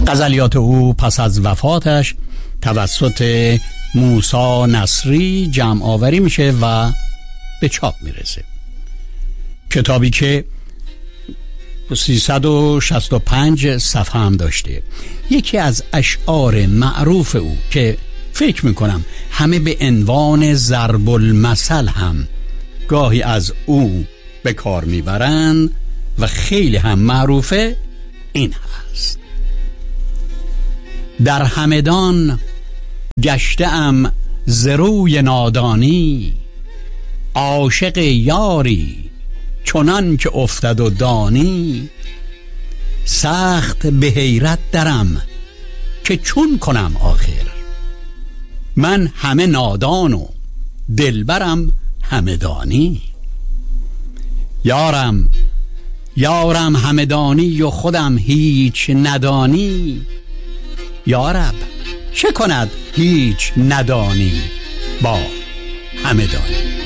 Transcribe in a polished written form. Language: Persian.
غزلیات او پس از وفاتش توسط موسی نصری جمع آوری میشه و به چاپ میرسه. کتابی که 365 صفحه هم داشته. یکی از اشعار معروف او که فکر میکنم همه به عنوان ضرب المثل هم گاهی از او به کار میبرند و خیلی هم معروفه، این هست: در همدان گشته‌ام ز روی نادانی، عاشق یاری چنان که افتد و دانی، سخت به حیرت درم که چون کنم آخر، من همه نادان و دلبرم همه دانی. یارم همه دانی و خودم هیچ ندانی، یارب چه کند هیچ ندانی با همه دانی.